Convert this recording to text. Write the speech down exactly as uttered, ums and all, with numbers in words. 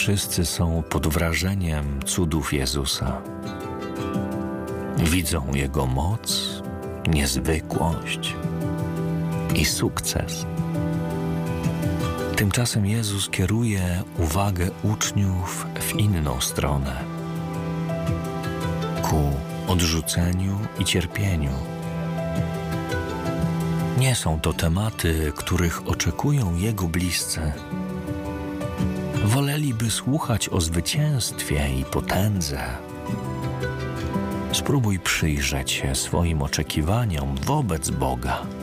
Wszyscy są pod wrażeniem cudów Jezusa. Widzą Jego moc, niezwykłość i sukces. Tymczasem Jezus kieruje uwagę uczniów w inną stronę, ku odrzuceniu i cierpieniu. Nie są to tematy, których oczekują Jego bliscy. Woleliby słuchać o zwycięstwie i potędze. Spróbuj przyjrzeć się swoim oczekiwaniom wobec Boga.